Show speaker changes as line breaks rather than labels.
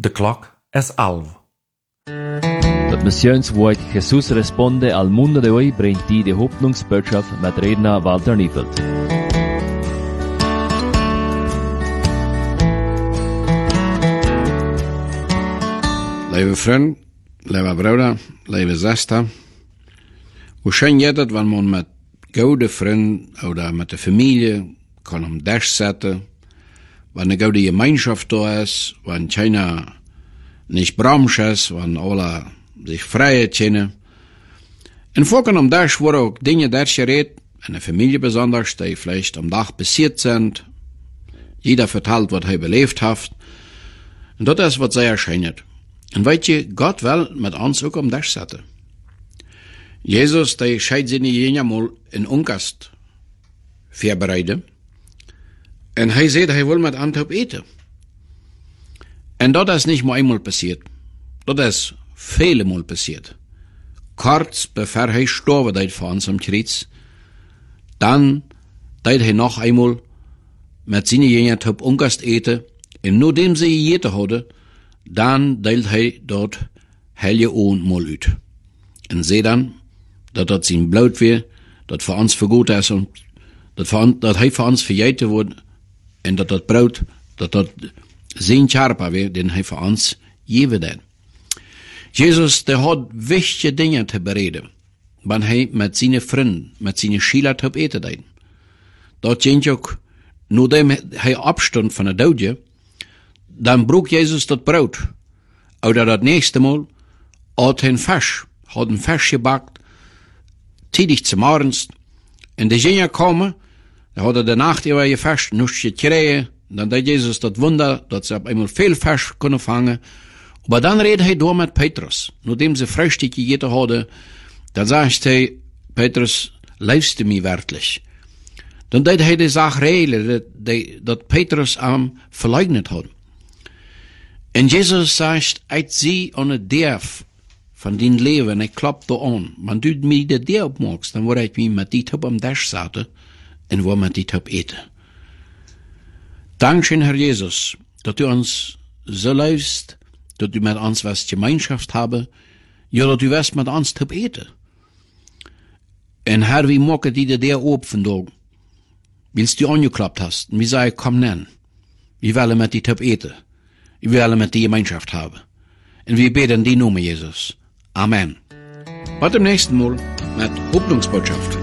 De clock es 11.
Das Missionswort Jesús responde al mundo de hoy bringt die Hoffnungsbotschaft mit Redner Walter Niefeld.
Lieve vriend, lieve broeder, lieve zuster. Hoe schön je dat wanneer man met goede vrienden oder met de familie kan Dash zetten, wanneer een goede gemeenschap da ist, wanneer keiner nicht bremst ist, wanneer alle sich frei kennen. En vorhin Dash worden ook dingen daar geredet, in de familie besonders, die vielleicht am Tag passiert sind. Jeder vertelt, was er belebt hat. Und das ist, was sehr erscheint. Und weet je, Gott will mit uns auch Dash zetten. Jesus, der scheid seine Jünger mal in Ungast vorbereiten. Und er sagt, er will mit uns eten. Und das ist nicht mal einmal passiert. Das ist viele Mal passiert. Kurz bevor er gestorben ist für uns am Kreuz, dann deit er noch einmal mit seinen Jüngern Ungast eten. Und nachdem sie gegessen hadden, dann deilt er dort heilige Ohren mal uit. Und seht dann, dass das sein Blut wird, das für uns vergut ist und dass er für uns verjährt wurde und dass das Brot, dass das sein Körper wird, den er für uns geben hat. Jesus, der hat wichtige Dinge zu bereden, wenn er mit seinen Freunden, mit seinen Schülern zu eten hat. Dort sind auch, nachdem er abstand von der Tode, dann braucht Jesus das Brot. Oder das nächste Mal hat ein Fisch gebackt, tätig zum Morgens. Und die Jünger kommen, da hat der Nacht über gefasst, nichts gekriegt. Dann hat Jesus das Wunder, dass sie auf einmal viel Fisch können fangen. Aber dann redet er da mit Petrus. Nachdem sie Frühstück gegessen haben, dann sagt er, Petrus, liebst du mich wirklich? Dann hat er die Sache regeln, dass Petrus verleugnet hat. Und Jesus sagt, als sie ohne Derf von den Leben, ich kloppt da an. Wenn du mir die Deur abmachst, dann werde ich mich mit die Top am Dash satten und wo mit die Top eten. Dankeschön, Herr Jesus, dass du uns so liebst, dass du mit uns was Gemeinschaft habe, ja, dass du wirst mit uns Top eten. Und Herr, wie machen die Deur auf von da? Willst du angeklappt hast, und wie sag ich, komm nen. Wir wollen mit die Top eten. Wir wollen mit die Gemeinschaft haben. Und wir beten die Nummer, Jesus. Amen. Bis zum nächsten Mal mit Hoffnungsbotschaft.